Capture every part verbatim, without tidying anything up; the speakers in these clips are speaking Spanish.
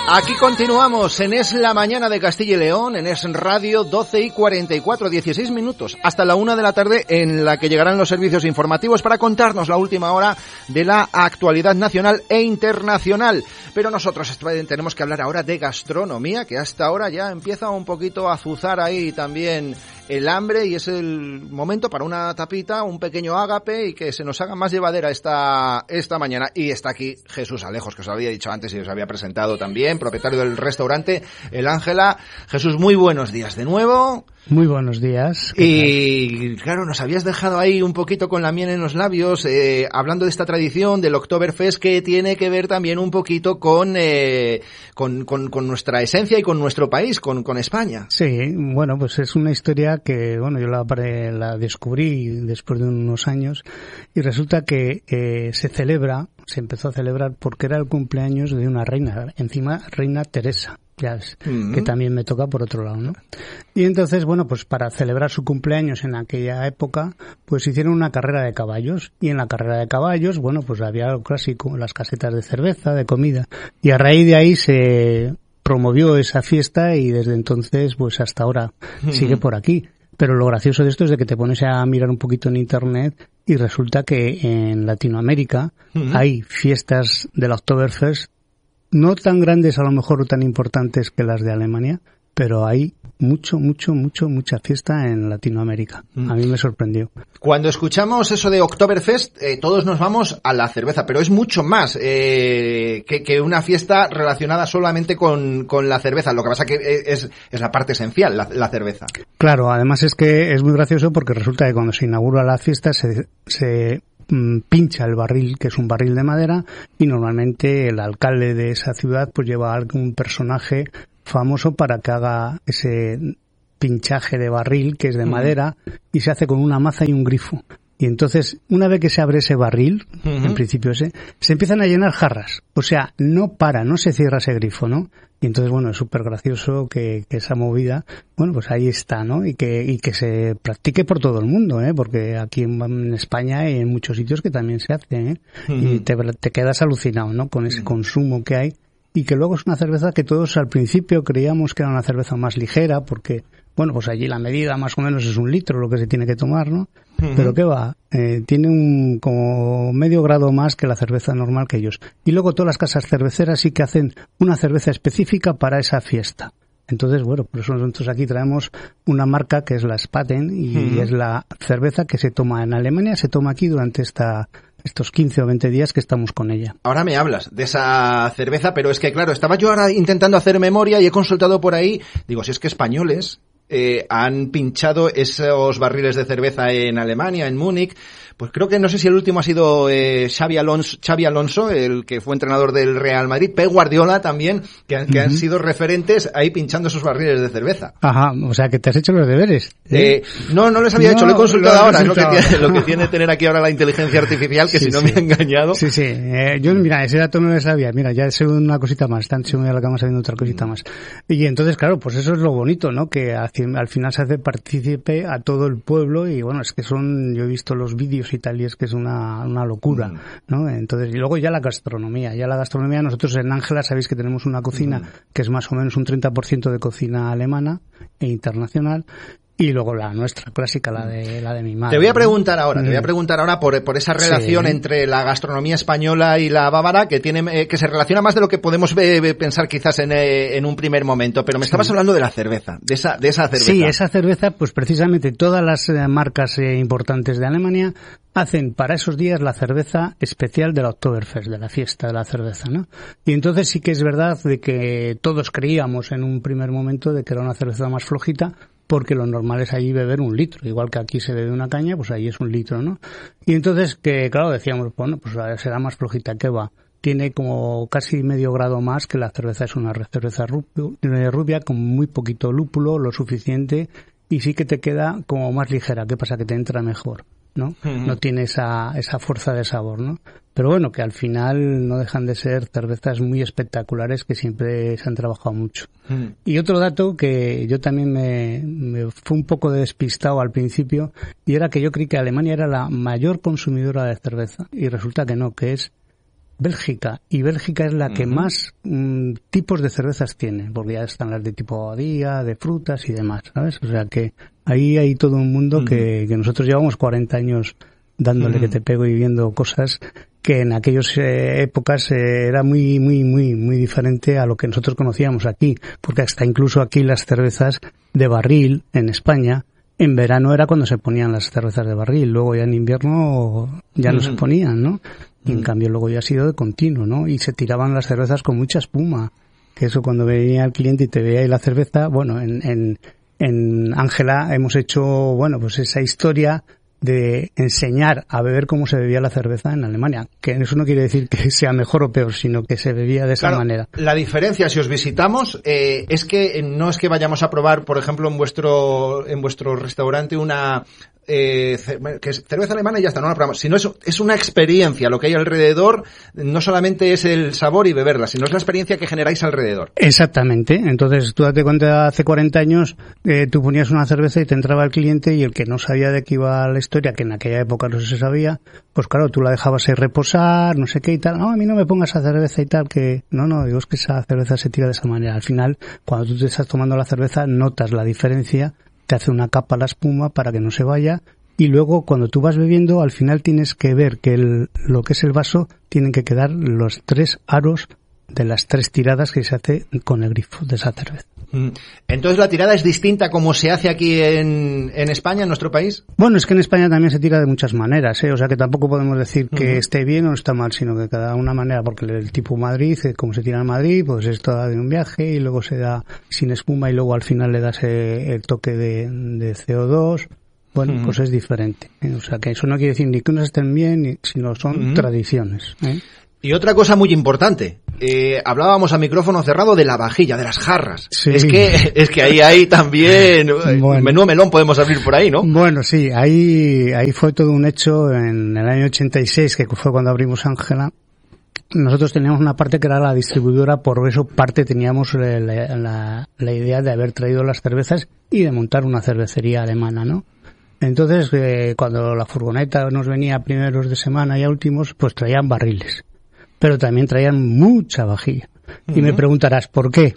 Aquí continuamos en Es la Mañana de Castilla y León, en Es Radio, doce y cuarenta y cuatro, dieciséis minutos, hasta la una de la tarde, en la que llegarán los servicios informativos para contarnos la última hora de la actualidad nacional e internacional. Pero nosotros tenemos que hablar ahora de gastronomía, que hasta ahora ya empieza un poquito a azuzar ahí también el hambre, y es el momento para una tapita, un pequeño ágape, y que se nos haga más llevadera esta esta mañana. Y está aquí Jesús Alejos, que os había dicho antes y os había presentado también, propietario del restaurante El Ángela. Jesús, muy buenos días de nuevo. Muy buenos días. Y claro, nos habías dejado ahí un poquito con la miel en los labios, eh, hablando de esta tradición del Oktoberfest, que tiene que ver también un poquito con, eh, con, con, con nuestra esencia y con nuestro país, con, con España. Sí, bueno, pues es una historia que, bueno, yo la, la descubrí después de unos años, y resulta que eh, se celebra, se empezó a celebrar porque era el cumpleaños de una reina, encima reina Teresa. Ya ves, uh-huh. que también me toca por otro lado, ¿no? Y entonces, bueno, pues para celebrar su cumpleaños en aquella época, pues hicieron una carrera de caballos, y en la carrera de caballos, bueno, pues había lo clásico, las casetas de cerveza, de comida, y a raíz de ahí se promovió esa fiesta, y desde entonces, pues hasta ahora uh-huh. sigue por aquí. Pero lo gracioso de esto es de que te pones a mirar un poquito en internet y resulta que en Latinoamérica uh-huh. hay fiestas del Oktoberfest no tan grandes, a lo mejor, o tan importantes que las de Alemania, pero hay mucho, mucho, mucho, mucha fiesta en Latinoamérica. Mm. A mí me sorprendió. Cuando escuchamos eso de Oktoberfest, eh, todos nos vamos a la cerveza, pero es mucho más eh, que, que una fiesta relacionada solamente con, con la cerveza. Lo que pasa que es, es la parte esencial, la, la cerveza. Claro, además es que es muy gracioso porque resulta que cuando se inaugura la fiesta se... se pincha el barril, que es un barril de madera, y normalmente el alcalde de esa ciudad pues lleva a algún personaje famoso para que haga ese pinchaje de barril, que es de uh-huh. madera, y se hace con una maza y un grifo. Y entonces, una vez que se abre ese barril, uh-huh. en principio ese, se empiezan a llenar jarras. O sea, no para, no se cierra ese grifo, ¿no? Y entonces, bueno, es súper gracioso que, que esa movida, bueno, pues ahí está, ¿no? Y que, y que se practique por todo el mundo, ¿eh? Porque aquí en, en España hay en muchos sitios que también se hace, ¿eh? Uh-huh. Y te, te quedas alucinado, ¿no? Con ese uh-huh. consumo que hay. Y que luego es una cerveza que todos al principio creíamos que era una cerveza más ligera, porque, bueno, pues allí la medida más o menos es un litro lo que se tiene que tomar, ¿no? Uh-huh. Pero ¿qué va? Eh, tiene un como medio grado más que la cerveza normal que ellos. Y luego todas las casas cerveceras sí que hacen una cerveza específica para esa fiesta. Entonces, bueno, por eso nosotros aquí traemos una marca que es la Spaten, y uh-huh. es la cerveza que se toma en Alemania, se toma aquí durante esta... estos quince o veinte días que estamos con ella. Ahora me hablas de esa cerveza, pero es que claro, estaba yo ahora intentando hacer memoria y he consultado por ahí, digo, si es que españoles eh, han pinchado esos barriles de cerveza en Alemania, en Múnich, pues creo que no sé si el último ha sido eh, Xavi Alonso, Xavi Alonso, el que fue entrenador del Real Madrid, Pep Guardiola también, que, que uh-huh. han sido referentes ahí pinchando esos barriles de cerveza. Ajá, o sea que te has hecho los deberes. ¿eh? Eh, no, no les había no, hecho, lo he consultado lo ahora, es lo que, tiene, lo que tiene tener aquí ahora la inteligencia artificial, que sí, si no sí. me ha engañado. Sí, sí, eh, yo mira, ese dato no lo sabía, mira, ya sé una cosita más, tan se me a la cama sabiendo otra cosita más. Y entonces, claro, pues eso es lo bonito, ¿no? Que al final se hace partícipe a todo el pueblo, y bueno, es que son, yo he visto los vídeos y tal, y es que es una, una locura, mm. ¿no? Entonces, y luego ya la gastronomía, ya la gastronomía, nosotros en Ángela sabéis que tenemos una cocina mm. que es más o menos un treinta por ciento de cocina alemana e internacional, y luego la nuestra clásica, la de la de mi madre. Te voy a preguntar ahora, mm. te voy a preguntar ahora por, por esa relación sí. entre la gastronomía española y la bávara, que tiene eh, que se relaciona más de lo que podemos eh, pensar quizás en, eh, en un primer momento, pero me estabas sí. hablando de la cerveza, de esa de esa cerveza. Sí, esa cerveza, pues precisamente todas las eh, marcas eh, importantes de Alemania hacen para esos días la cerveza especial de la Oktoberfest, de la fiesta de la cerveza, ¿no? Y entonces sí que es verdad de que todos creíamos en un primer momento de que era una cerveza más flojita, porque lo normal es allí beber un litro, igual que aquí se bebe una caña, pues allí es un litro, ¿no? Y entonces que, claro, decíamos, bueno, pues será más flojita, ¿qué va? Tiene como casi medio grado más, que la cerveza es una cerveza rubia, con muy poquito lúpulo, lo suficiente, y sí que te queda como más ligera. ¿Qué pasa? Que te entra mejor, ¿no? Uh-huh. No tiene esa, esa fuerza de sabor, ¿no? Pero bueno, que al final no dejan de ser cervezas muy espectaculares que siempre se han trabajado mucho. Uh-huh. Y otro dato que yo también me, me fue un poco despistado al principio, y era que yo creí que Alemania era la mayor consumidora de cerveza, y resulta que no, que es Bélgica, y Bélgica es la que uh-huh. más mm, tipos de cervezas tiene, porque ya están las de tipo abadía, de frutas y demás, ¿sabes? O sea que ahí hay todo un mundo uh-huh. que, que nosotros llevamos cuarenta años dándole uh-huh. que te pego y viendo cosas que en aquellas eh, épocas eh, era muy, muy, muy, muy diferente a lo que nosotros conocíamos aquí, porque hasta incluso aquí las cervezas de barril en España, en verano era cuando se ponían las cervezas de barril, luego ya en invierno ya uh-huh. no se ponían, ¿no? Y en cambio luego ya ha sido de continuo, ¿no? Y se tiraban las cervezas con mucha espuma. Que eso cuando venía el cliente y te veía ahí la cerveza, bueno, en en en Ángela hemos hecho, bueno, pues esa historia de enseñar a beber cómo se bebía la cerveza en Alemania. Que eso no quiere decir que sea mejor o peor, sino que se bebía de esa claro, manera. La diferencia, si os visitamos, eh, es que no es que vayamos a probar, por ejemplo, en vuestro en vuestro restaurante una... Eh, que es cerveza alemana y ya está, no la probamos, sino es, es una experiencia, lo que hay alrededor no solamente es el sabor y beberla, sino es la experiencia que generáis alrededor. Exactamente, entonces tú date cuenta, hace cuarenta años eh, tú ponías una cerveza y te entraba el cliente y el que no sabía de qué iba la historia, que en aquella época no se sabía, pues claro, tú la dejabas ahí reposar, no sé qué y tal, no, a mí no me pongas esa cerveza y tal, que no, no, digo es que esa cerveza se tira de esa manera, al final cuando tú te estás tomando la cerveza notas la diferencia, te hace una capa la espuma para que no se vaya y luego cuando tú vas bebiendo al final tienes que ver que el, lo que es el vaso tienen que quedar los tres aros de las tres tiradas que se hace con el grifo de esa cerveza. Entonces la tirada es distinta como se hace aquí en, en España, en nuestro país. Bueno, es que en España también se tira de muchas maneras, ¿eh? O sea que tampoco podemos decir que uh-huh. esté bien o está mal, sino que cada una manera, porque el tipo Madrid, como se tira en Madrid, pues esto da de un viaje y luego se da sin espuma y luego al final le das el toque de, de C O dos. Bueno, uh-huh. pues es diferente, ¿eh? O sea que eso no quiere decir ni que unos estén bien, ni, sino son uh-huh. tradiciones, ¿eh? Y otra cosa muy importante, eh, hablábamos a micrófono cerrado de la vajilla, de las jarras. Sí. Es que es que ahí hay también, bueno, menudo melón podemos abrir por ahí, ¿no? Bueno, sí, ahí ahí fue todo un hecho en el año ochenta y seis, que fue cuando abrimos Ángela. Nosotros teníamos una parte que era la distribuidora, por eso parte teníamos la, la, la idea de haber traído las cervezas y de montar una cervecería alemana, ¿no? Entonces, eh, cuando la furgoneta nos venía a primeros de semana y a últimos, pues traían barriles. Pero también traían mucha vajilla. Uh-huh. Y me preguntarás, ¿por qué?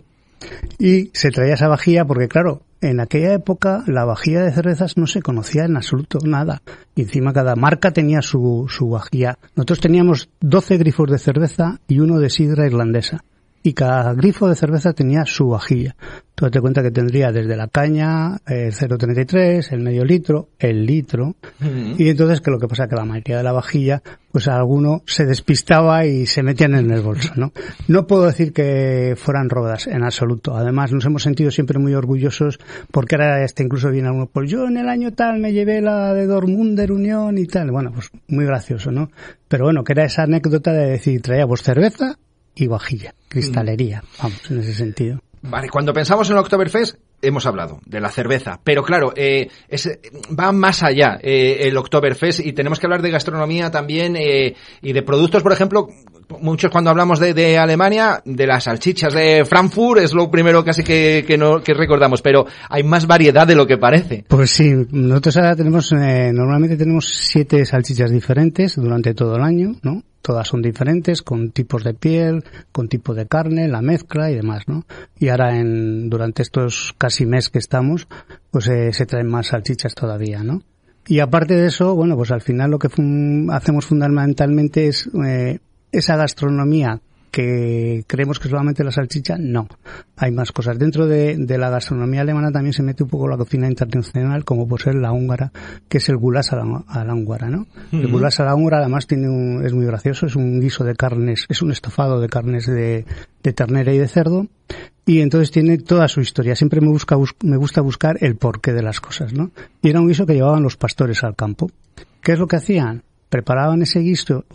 Y se traía esa vajilla porque, claro, en aquella época la vajilla de cervezas no se conocía en absoluto nada. Y encima cada marca tenía su, su vajilla. Nosotros teníamos doce grifos de cerveza y uno de sidra irlandesa. Y cada grifo de cerveza tenía su vajilla. Tú date cuenta que tendría desde la caña, el cero coma treinta y tres, el medio litro, el litro. Uh-huh. Y entonces, que lo que pasa es que la mayoría de la vajilla, pues alguno se despistaba y se metían en el bolso, ¿no? No puedo decir que fueran rodas, en absoluto. Además, nos hemos sentido siempre muy orgullosos porque ahora este incluso viene alguno, pues yo en el año tal me llevé la de Dortmunder Unión y tal. Bueno, pues muy gracioso, ¿no? Pero bueno, que era esa anécdota de decir, traíamos cerveza y vajilla, cristalería, vamos, en ese sentido. Vale, cuando pensamos en el Oktoberfest, hemos hablado de la cerveza, pero claro, eh, es, va más allá eh, el Oktoberfest y tenemos que hablar de gastronomía también eh, y de productos, por ejemplo, muchos cuando hablamos de, de Alemania, de las salchichas de Frankfurt, es lo primero casi que, que, no, que recordamos, pero hay más variedad de lo que parece. Pues sí, nosotros ahora tenemos, eh, normalmente tenemos siete salchichas diferentes durante todo el año, ¿no? Todas son diferentes, con tipos de piel, con tipo de carne, la mezcla y demás, ¿no? Y ahora en, durante estos casi mes que estamos, pues eh, se traen más salchichas todavía, ¿no? Y aparte de eso, bueno, pues al final lo que fun- hacemos fundamentalmente es eh, esa gastronomía que creemos que solamente la salchicha, no. Hay más cosas. Dentro de, de la gastronomía alemana también se mete un poco la cocina internacional, como puede ser la húngara, que es el gulasch a la, a la húngara, ¿no? Uh-huh. El gulasch a la húngara además tiene un, es muy gracioso, es un guiso de carnes, es un estofado de carnes de, de ternera y de cerdo, y entonces tiene toda su historia. Siempre me, busca, bus, me gusta buscar el porqué de las cosas, ¿no? Y era un guiso que llevaban los pastores al campo. ¿Qué es lo que hacían? Preparaban ese guiso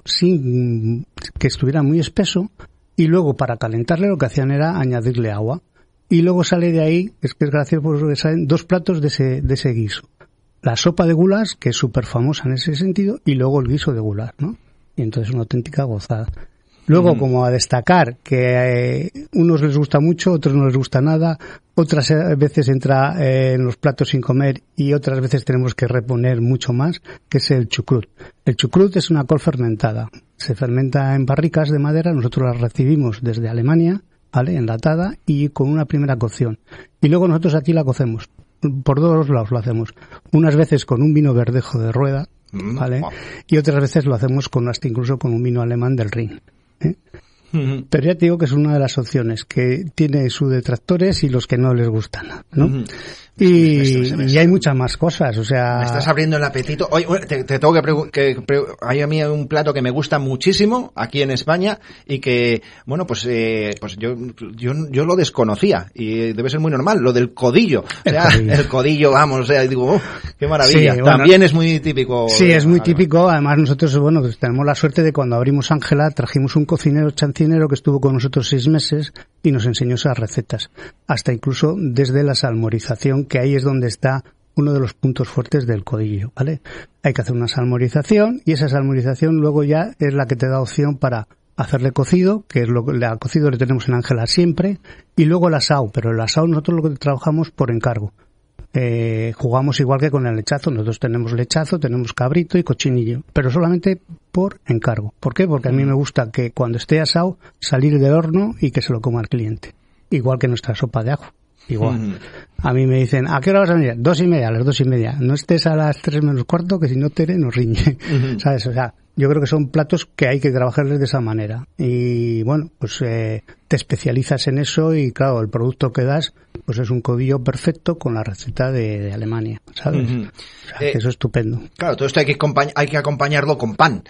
sin que estuviera muy espeso, y luego para calentarle lo que hacían era añadirle agua. Y luego sale de ahí, es que es gracioso porque salen dos platos de ese, de ese guiso. La sopa de gulasch, que es súper famosa en ese sentido, y luego el guiso de gulasch, ¿no? Y entonces una auténtica gozada. Luego, Mm. como a destacar, que eh, unos les gusta mucho, otros no les gusta nada, otras eh, veces entra eh, en los platos sin comer y otras veces tenemos que reponer mucho más, que es el chucrut. El chucrut es una col fermentada. Se fermenta en barricas de madera, nosotros las recibimos desde Alemania, ¿vale?, enlatada y con una primera cocción. Y luego nosotros aquí la cocemos. Por dos lados lo hacemos. Unas veces con un vino verdejo de rueda, ¿vale? Y otras veces lo hacemos con hasta incluso con un vino alemán del Rin, ¿eh? Uh-huh. Pero ya te digo que es una de las opciones, que tiene sus detractores y los que no les gustan, ¿no? Uh-huh. Y, Me estás- me y hay muchas más cosas, o sea... Me estás abriendo el apetito. Oye, te, te tengo que preguntar, que, pre- hay a mí un plato que me gusta muchísimo aquí en España y que, bueno, pues eh, pues yo, yo yo lo desconocía y debe ser muy normal, lo del codillo. O sea, El codillo. el codillo, vamos, o sea, digo, oh, qué maravilla. Sí, bueno, También es muy típico. Sí, es muy Vale. típico. Además, nosotros, bueno, pues tenemos la suerte de cuando abrimos Ángela, trajimos un cocinero chancinero que estuvo con nosotros seis meses y nos enseñó esas recetas. Hasta incluso desde la salmorización, que ahí es donde está uno de los puntos fuertes del codillo, ¿vale? Hay que hacer una salmorización y esa salmorización luego ya es la que te da opción para hacerle cocido, que es lo que el cocido le tenemos en Ángela siempre, y luego el asado, pero el asado nosotros lo que trabajamos por encargo. Eh, jugamos igual que con el lechazo, nosotros tenemos lechazo, tenemos cabrito y cochinillo, pero solamente por encargo. ¿Por qué? Porque a mí me gusta que cuando esté asado salir del horno y que se lo coma el cliente, igual que nuestra sopa de ajo. Igual. Mm. A mí me dicen, ¿a qué hora vas a venir? Dos y media, a las dos y media. No estés a las tres menos cuarto, que si no Tere nos riñe. Ujú. ¿Sabes? O sea, yo creo que son platos que hay que trabajarles de esa manera. Y bueno, pues eh, te especializas en eso y claro, el producto que das, pues es un codillo perfecto con la receta de, de Alemania, ¿sabes? Ujú. O sea, que Eh, eso es estupendo. Claro, todo esto hay que, acompañ- hay que acompañarlo con pan.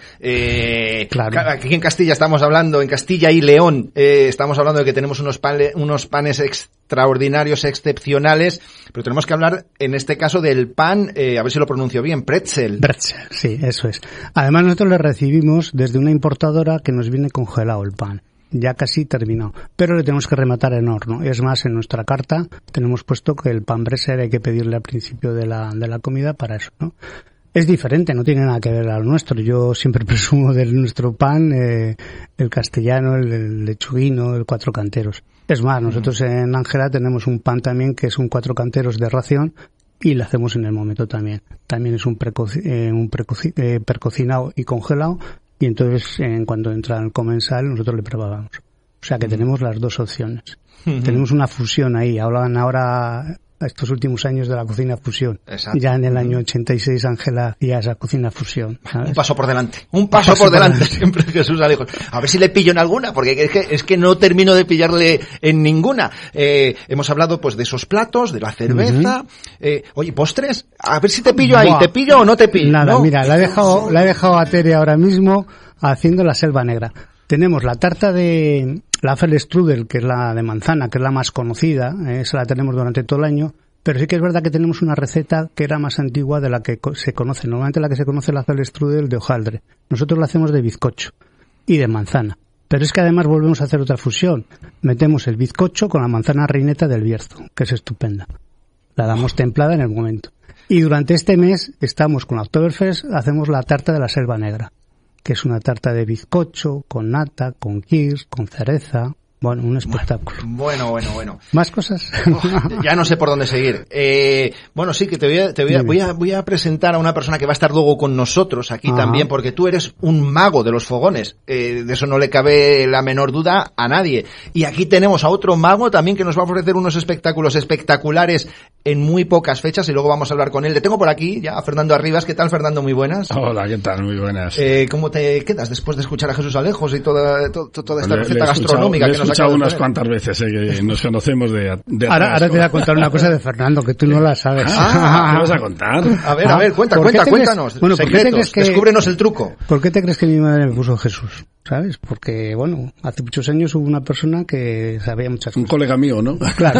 Eh, Claro. ca- Aquí en Castilla estamos hablando, en Castilla y León, eh, estamos hablando de que tenemos unos, pale- unos panes extraordinarios, excepcionales, pero tenemos que hablar, en este caso, del pan, eh, a ver si lo pronuncio bien, pretzel. Bretzel, sí, eso es. Además nosotros le recibimos desde una importadora que nos viene congelado el pan, ya casi terminado, pero le tenemos que rematar en horno. Es más, en nuestra carta tenemos puesto que el pan Bretzel hay que pedirle al principio de la, de la comida para eso, ¿no? Es diferente, no tiene nada que ver al nuestro. Yo siempre presumo de nuestro pan, eh, el castellano, el, el lechuguino, el cuatro canteros. Es más, nosotros en Ángela tenemos un pan también que es un cuatro canteros de ración y lo hacemos en el momento también. También es un, precoci- eh, un precoci- eh, percocinado y congelado y entonces en cuanto entra el comensal nosotros le preparamos. O sea que tenemos las dos opciones. Ujú. Tenemos una fusión ahí. Hablan ahora estos últimos años de la cocina fusión. Exacto. Ya en el año ochenta y seis Ángela hacía esa cocina fusión, ¿sabes? Un paso por delante, un paso, paso por por delante, delante. siempre Jesús Alejos. A ver si le pillo en alguna, porque es que, es que no termino de pillarle en ninguna. Eh, hemos hablado pues de esos platos, de la cerveza, eh, oye, postres, a ver si te pillo ahí, Buah. ¿te pillo o no te pillo? Nada, ¿No? mira, la he dejado, la he dejado a Tere ahora mismo haciendo la selva negra. Tenemos la tarta de la Apfelstrudel, que es la de manzana, que es la más conocida, eh, esa la tenemos durante todo el año, pero sí que es verdad que tenemos una receta que era más antigua de la que co- se conoce. Normalmente la que se conoce es la Apfelstrudel de hojaldre. Nosotros la hacemos de bizcocho y de manzana. Pero es que además volvemos a hacer otra fusión. Metemos el bizcocho con la manzana reineta del Bierzo, que es estupenda. La damos templada en el momento. Y durante este mes estamos con la Oktoberfest, hacemos la tarta de la selva negra, que es una tarta de bizcocho, con nata, con kirsch, con cereza. Bueno, un espectáculo. Bueno, bueno, bueno. ¿Más cosas? Oh, ya no sé por dónde seguir. Eh, bueno, sí, que te voy a, te voy a, Dime. voy a, voy a presentar a una persona que va a estar luego con nosotros aquí Ajá. también, porque tú eres un mago de los fogones. Eh, de eso no le cabe la menor duda a nadie. Y aquí tenemos a otro mago también que nos va a ofrecer unos espectáculos espectaculares en muy pocas fechas y luego vamos a hablar con él. Le tengo por aquí ya a Fernando Arribas. ¿Qué tal, Fernando? Muy buenas. Hola, ¿qué tal? Muy buenas. Eh, ¿Cómo te quedas después de escuchar a Jesús Alejos y toda, to- to- toda esta Le- receta le he escuchado- gastronómica le he que nos escuchado acabas de unas poner? cuantas veces, eh, que nos conocemos de, de Ahora, atrás. ahora te voy a contar una cosa de Fernando, que tú no la sabes. Ah, ¿qué vas a contar? A ver, a ver, cuenta, ¿Por qué cuenta, te crees- cuéntanos. bueno, ¿por qué te secretos, crees que- descúbrenos el truco. ¿Por qué te crees que mi madre me puso Jesús? ¿Sabes? Porque, bueno, hace muchos años hubo una persona que sabía muchas Un cosas. colega mío, ¿no? Claro.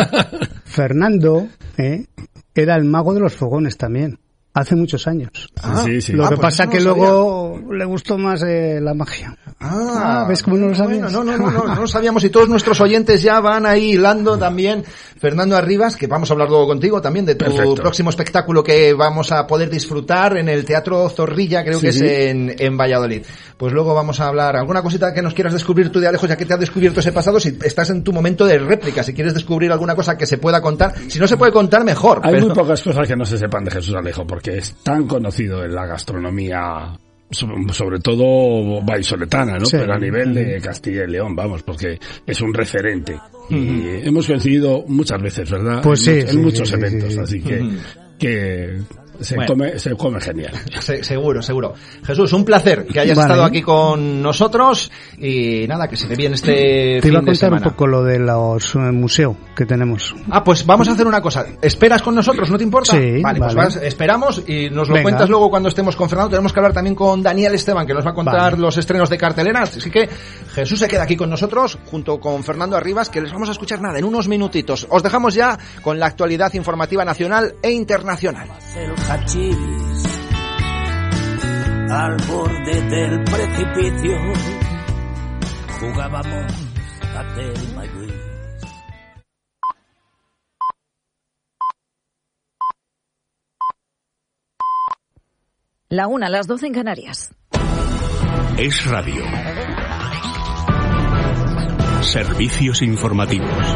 Fernando eh, era el mago de los fogones también, hace muchos años. Ah, Sí, sí. Lo Ah, que pues pasa eso que no lo luego le gustó más eh, la magia. Ah, ¿ves cómo no lo sabías? Bueno, no, no, no, no, no lo sabíamos y todos nuestros oyentes ya van ahí hilando también. Fernando Arribas, que vamos a hablar luego contigo también de tu Perfecto. próximo espectáculo que vamos a poder disfrutar en el Teatro Zorrilla, creo sí, que sí. es en, en Valladolid. Pues luego vamos a hablar, alguna cosita que nos quieras descubrir tú de Alejo, ya que te has descubierto ese pasado, si estás en tu momento de réplica, si quieres descubrir alguna cosa que se pueda contar, si no se puede contar mejor. Hay pero... muy pocas cosas que no se sepan de Jesús Alejo, porque es tan conocido en la gastronomía, sobre todo vallisoletana, ¿no? Sí. Pero a nivel de Castilla y León, vamos, porque es un referente. Y uh-huh. hemos coincidido muchas veces, ¿verdad? Pues en, sí, en sí, muchos sí, eventos, sí, sí. así que, uh-huh. que se bueno. come, se come genial. Se, seguro, seguro. Jesús, un placer que hayas vale. estado aquí con nosotros y nada, que se te bien este Te fin iba a contar un poco lo de los uh, museos que tenemos. Ah, pues vamos a hacer una cosa. ¿Esperas con nosotros? ¿No te importa? Sí, vale, pues vale. vas, esperamos y nos lo Venga. cuentas luego cuando estemos con Fernando. Tenemos que hablar también con Daniel Esteban, que nos va a contar vale. los estrenos de cartelera. Así que Jesús se queda aquí con nosotros, junto con Fernando Arribas, que les vamos a escuchar nada, en unos minutitos. Os dejamos ya con la actualidad informativa nacional e internacional. El hachís al borde del precipicio jugábamos a Telma y Luis. La una, las doce en Canarias. Es radio. Servicios informativos.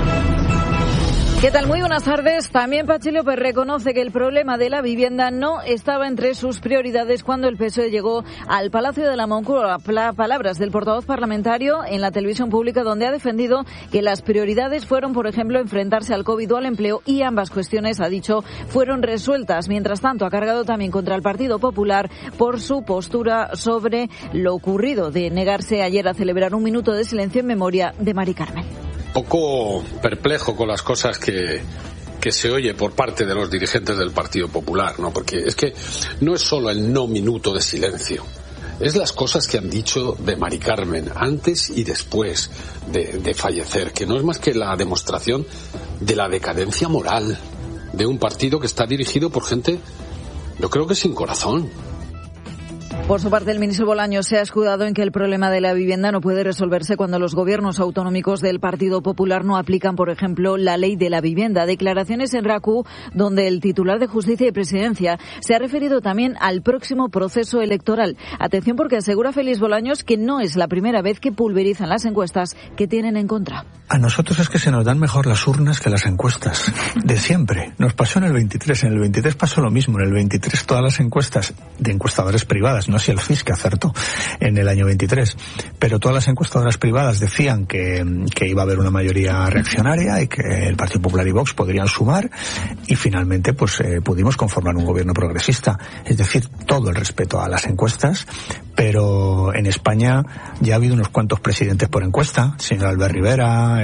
¿Qué tal? Muy buenas tardes. También Patxi López reconoce que el problema de la vivienda no estaba entre sus prioridades cuando el P S O E llegó al Palacio de la Moncloa. Palabras del portavoz parlamentario en la televisión pública, donde ha defendido que las prioridades fueron, por ejemplo, enfrentarse al COVID o al empleo, y ambas cuestiones, ha dicho, fueron resueltas. Mientras tanto, ha cargado también contra el Partido Popular por su postura sobre lo ocurrido, de negarse ayer a celebrar un minuto de silencio en memoria de Mari Carmen. Poco perplejo con las cosas que, que se oye por parte de los dirigentes del Partido Popular, ¿no? Porque es que no es solo el no minuto de silencio, es las cosas que han dicho de Mari Carmen antes y después de, de fallecer, que no es más que la demostración de la decadencia moral de un partido que está dirigido por gente, yo creo que sin corazón. Por su parte, el ministro Bolaños se ha escudado en que el problema de la vivienda no puede resolverse cuando los gobiernos autonómicos del Partido Popular no aplican, por ejemplo, la ley de la vivienda. Declaraciones en RACU, donde el titular de Justicia y Presidencia se ha referido también al próximo proceso electoral. Atención, porque asegura Félix Bolaños que no es la primera vez que pulverizan las encuestas que tienen en contra. A nosotros es que se nos dan mejor las urnas que las encuestas. De siempre. Nos pasó en el veintitrés. En el veintitrés pasó lo mismo. En el veintitrés todas las encuestas de encuestadores privadas, no si el C I S que acertó en el año veintitrés, pero todas las encuestadoras privadas decían que, que iba a haber una mayoría reaccionaria y que el Partido Popular y Vox podrían sumar, y finalmente pues eh, pudimos conformar un gobierno progresista. Es decir, todo el respeto a las encuestas, pero en España ya ha habido unos cuantos presidentes por encuesta, el señor Albert Rivera,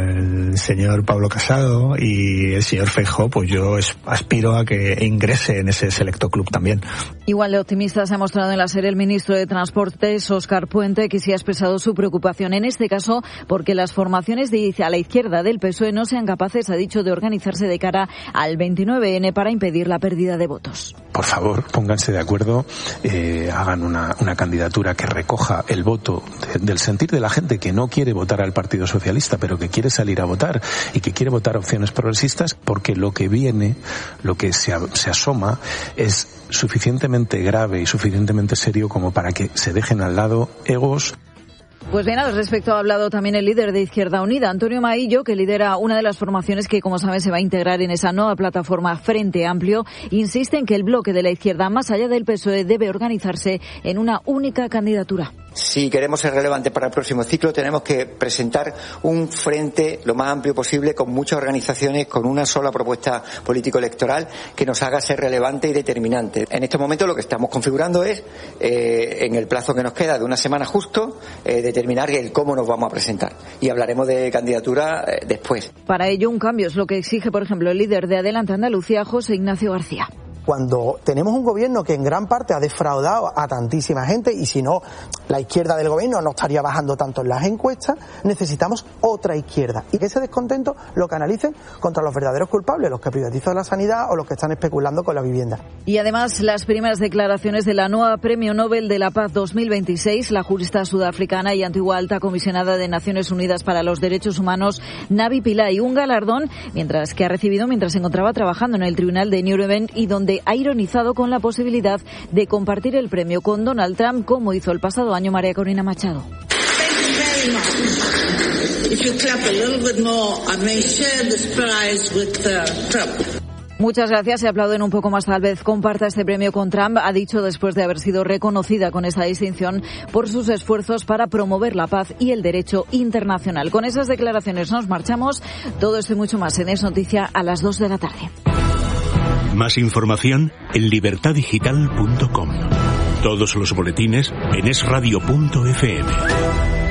el señor Pablo Casado y el señor Feijóo. Pues yo aspiro a que ingrese en ese selecto club también. Igual de optimista se ha mostrado en la serie el ministro de Transportes, Óscar Puente, que sí ha expresado su preocupación, en este caso porque las formaciones de a la izquierda del P S O E no sean capaces, ha dicho, de organizarse de cara al veintinueve ene para impedir la pérdida de votos. Por favor, pónganse de acuerdo, eh, hagan una, una candidatura que recoja el voto de, del sentir de la gente que no quiere votar al Partido Socialista, pero que quiere salir a votar y que quiere votar opciones progresistas, porque lo que viene, lo que se, se asoma, es suficientemente grave y suficientemente serio como para que se dejen al lado egos. Pues bien, al respecto ha hablado también el líder de Izquierda Unida, Antonio Maillo, que lidera una de las formaciones que, como saben, se va a integrar en esa nueva plataforma Frente Amplio. Insiste en que el bloque de la izquierda, más allá del P S O E, debe organizarse en una única candidatura. Si queremos ser relevantes para el próximo ciclo, tenemos que presentar un frente lo más amplio posible, con muchas organizaciones, con una sola propuesta político-electoral que nos haga ser relevante y determinante. En estos momentos lo que estamos configurando es, eh, en el plazo que nos queda de una semana justo, eh, determinar el cómo nos vamos a presentar. Y hablaremos de candidatura eh, después. Para ello, un cambio es lo que exige, por ejemplo, el líder de Adelante Andalucía, José Ignacio García. cuando tenemos un gobierno que en gran parte ha defraudado a tantísima gente, y si no, la izquierda del gobierno no estaría bajando tanto en las encuestas, necesitamos otra izquierda. Y que ese descontento lo canalicen contra los verdaderos culpables, los que privatizan la sanidad o los que están especulando con la vivienda. Y además, las primeras declaraciones de la nueva Premio Nobel de la Paz dos mil veintiséis, la jurista sudafricana y antigua alta comisionada de Naciones Unidas para los Derechos Humanos, Navi Pillay, un galardón mientras que ha recibido mientras se encontraba trabajando en el tribunal de Nuremberg, y donde ha ironizado con la posibilidad de compartir el premio con Donald Trump, como hizo el pasado año María Corina Machado. Muchas gracias. Se aplauden un poco más, tal vez comparta este premio con Trump, ha dicho después de haber sido reconocida con esta distinción por sus esfuerzos para promover la paz y el derecho internacional. Con esas declaraciones nos marchamos. Todo esto y mucho más en Es Noticia a las dos de la tarde. Más información en libertad digital punto com. Todos los boletines en es radio punto efe eme.